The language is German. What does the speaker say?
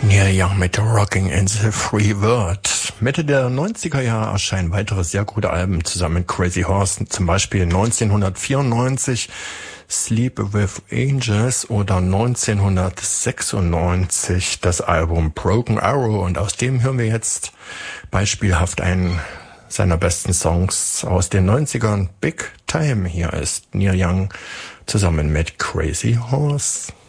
Neil Young mit Rocking in the Free World. Mitte der 90er Jahre erscheinen weitere sehr gute Alben zusammen mit Crazy Horse, zum Beispiel 1994 Sleep with Angels oder 1996 das Album Broken Arrow, und aus dem hören wir jetzt beispielhaft einen seiner besten Songs aus den 90ern, Big Time. Hier ist Neil Young zusammen mit Crazy Horse.